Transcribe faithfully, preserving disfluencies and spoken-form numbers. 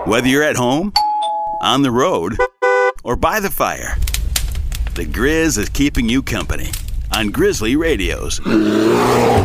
Whether you're at home, on the road, or by the fire, the Grizz is keeping you company on Grizzly Radios.